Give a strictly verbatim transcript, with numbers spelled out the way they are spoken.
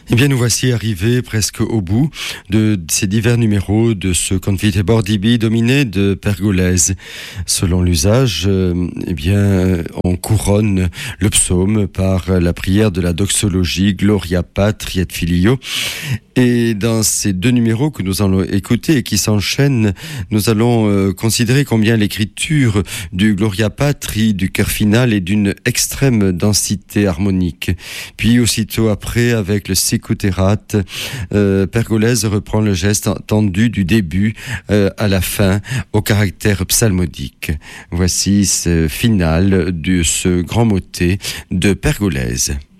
Eh bien, nous voici arrivés presque au bout de ces divers numéros de ce Confiteor Dibi dominé de Pergolèse. Selon l'usage, euh, eh bien, on couronne le psaume par la prière de la doxologie Gloria Patri et Filio. Et dans ces deux numéros que nous allons écouter et qui s'enchaînent, nous allons euh, considérer combien l'écriture du Gloria Patri, du chœur final, est d'une extrême densité harmonique. Puis aussitôt après, avec le Secuterat, euh, Pergolèse reprend le geste tendu du début euh, à la fin au caractère psalmodique. Voici ce final de ce grand motet de Pergolèse.